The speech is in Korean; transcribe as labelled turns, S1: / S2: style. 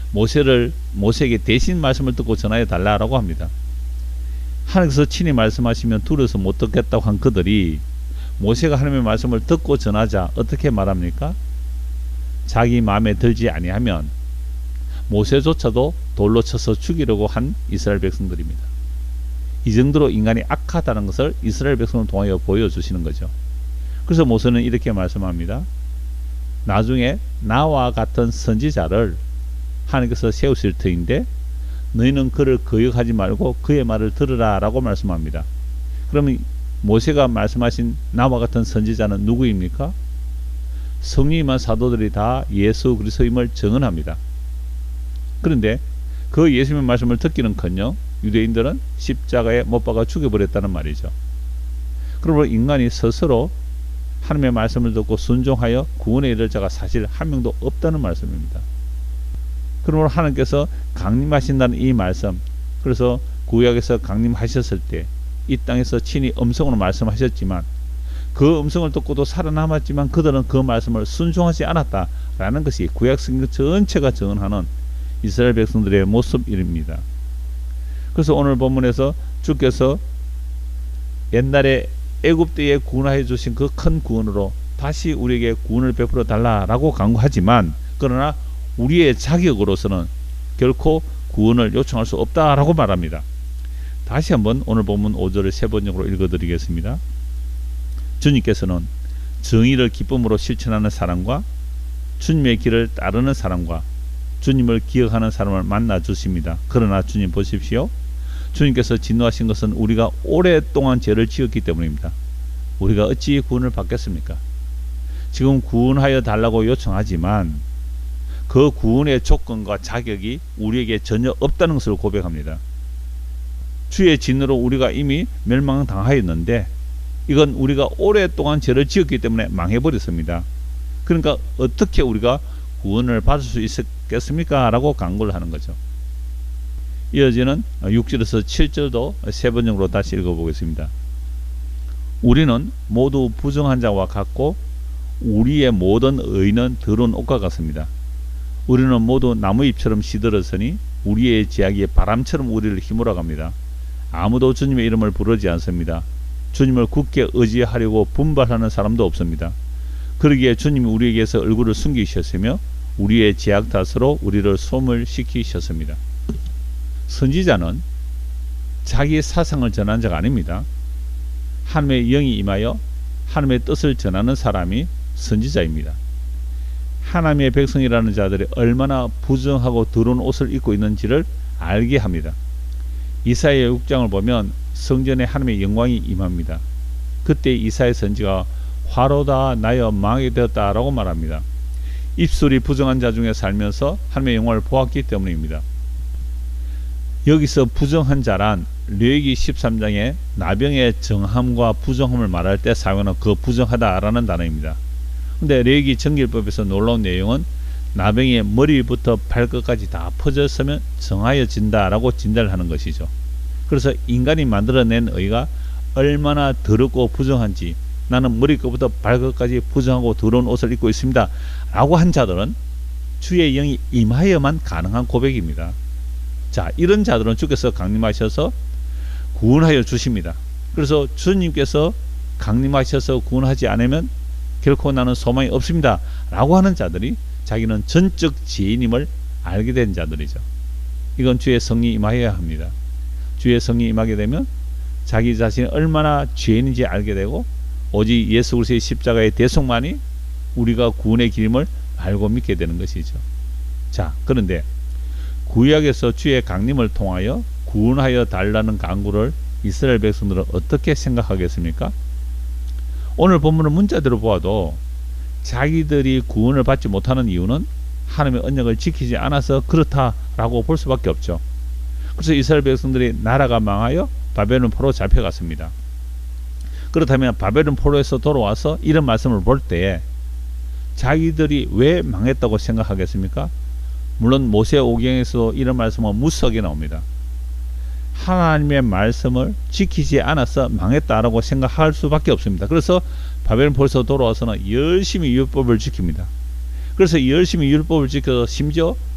S1: 모세에게 대신 말씀을 듣고 전하여 달라라고 합니다. 하나님께서 친히 말씀하시면 두려워서 못 듣겠다고 한 그들이 모세가 하나님의 말씀을 듣고 전하자 어떻게 말합니까? 자기 마음에 들지 아니하면 모세조차도 돌로 쳐서 죽이려고 한 이스라엘 백성들입니다. 이 정도로 인간이 악하다는 것을 이스라엘 백성을 통하여 보여주시는 거죠. 그래서 모세는 이렇게 말씀합니다. 나중에 나와 같은 선지자를 하나님께서 세우실 터인데 너희는 그를 거역하지 말고 그의 말을 들으라 라고 말씀합니다. 그러면 모세가 말씀하신 나와 같은 선지자는 누구입니까? 성령임한 사도들이 다 예수 그리스도임을 증언합니다. 그런데 그 예수님의 말씀을 듣기는커녕 유대인들은 십자가에 못 박아 죽여버렸다는 말이죠. 그러므로 인간이 스스로 하나님의 말씀을 듣고 순종하여 구원에 이를 자가 사실 한 명도 없다는 말씀입니다. 그러므로 하나님께서 강림하신다는 이 말씀, 그래서 구약에서 강림하셨을 때 이 땅에서 친히 음성으로 말씀하셨지만 그 음성을 듣고도 살아남았지만 그들은 그 말씀을 순종하지 않았다라는 것이 구약 성경 전체가 증언하는 이스라엘 백성들의 모습입니다. 그래서 오늘 본문에서 주께서 옛날에 애굽때에 구원하여 주신 그 큰 구원으로 다시 우리에게 구원을 베풀어 달라라고 간구하지만 그러나 우리의 자격으로서는 결코 구원을 요청할 수 없다라고 말합니다. 다시 한번 오늘 본문 5절을 세 번역으로 읽어드리겠습니다. 주님께서는 정의를 기쁨으로 실천하는 사람과 주님의 길을 따르는 사람과 주님을 기억하는 사람을 만나 주십니다. 그러나 주님 보십시오. 주님께서 진노하신 것은 우리가 오랫동안 죄를 지었기 때문입니다. 우리가 어찌 구원을 받겠습니까? 지금 구원하여 달라고 요청하지만 그 구원의 조건과 자격이 우리에게 전혀 없다는 것을 고백합니다. 주의 진노로 우리가 이미 멸망당하였는데 이건 우리가 오랫동안 죄를 지었기 때문에 망해버렸습니다. 그러니까 어떻게 우리가 구원을 받을 수 있겠습니까? 라고 간구를 하는 거죠. 이어지는 6절에서 7절도 세 번역으로 다시 읽어보겠습니다. 우리는 모두 부정한 자와 같고 우리의 모든 의는 더러운 옷과 같습니다. 우리는 모두 나무잎처럼 시들었으니 우리의 제약이 바람처럼 우리를 휘몰아갑니다. 아무도 주님의 이름을 부르지 않습니다. 주님을 굳게 의지하려고 분발하는 사람도 없습니다. 그러기에 주님이 우리에게서 얼굴을 숨기셨으며 우리의 제약 탓으로 우리를 소멸시키셨습니다. 선지자는 자기의 사상을 전한 자가 아닙니다. 하나님의 영이 임하여 하나님의 뜻을 전하는 사람이 선지자입니다. 하나님의 백성이라는 자들이 얼마나 부정하고 더러운 옷을 입고 있는지를 알게 합니다. 이사야 6장을 보면 성전에 하나님의 영광이 임합니다. 그때 이사야 선지가 화로다 나여 망하게 되었다 라고 말합니다. 입술이 부정한 자 중에 살면서 하나님의 영광을 보았기 때문입니다. 여기서 부정한 자란 레위기 13장에 나병의 정함과 부정함을 말할 때 사용하는 그 부정하다라는 단어입니다. 근데 레위기 정결법에서 놀라운 내용은 나병의 머리부터 발끝까지 다 퍼졌으면 정하여진다 라고 진단을 하는 것이죠. 그래서 인간이 만들어낸 의가 얼마나 더럽고 부정한지 나는 머리끝부터 발끝까지 부정하고 더러운 옷을 입고 있습니다 라고 한 자들은 주의 영이 임하여만 가능한 고백입니다. 자, 이런 자들은 주께서 강림하셔서 구원하여 주십니다. 그래서 주님께서 강림하셔서 구원하지 않으면 결코 나는 소망이 없습니다 라고 하는 자들이 자기는 전적 죄인임을 알게 된 자들이죠. 이건 주의 성령이 임하여야 합니다. 주의 성령이 임하게 되면 자기 자신이 얼마나 죄인인지 알게 되고 오직 예수 그리스도의 십자가의 대속만이 우리가 구원의 길임을 알고 믿게 되는 것이죠. 자, 그런데 구약에서 주의 강림을 통하여 구원하여 달라는 간구를 이스라엘 백성들은 어떻게 생각하겠습니까? 오늘 본문을 문자대로 보아도 자기들이 구원을 받지 못하는 이유는 하나님의 언약을 지키지 않아서 그렇다라고 볼 수밖에 없죠. 그래서 이스라엘 백성들이 나라가 망하여 바벨론 포로 잡혀갔습니다. 그렇다면 바벨론 포로에서 돌아와서 이런 말씀을 볼 때에 자기들이 왜 망했다고 생각하겠습니까? 물론 모세오경에서 이런 말씀은 무수하게 나옵니다. 하나님의 말씀을 지키지 않아서 망했다라고 생각할 수밖에 없습니다. 그래서 바벨론 포로에서 돌아와서는 열심히 율법을 지킵니다. 그래서 열심히 율법을 지켜서 심지어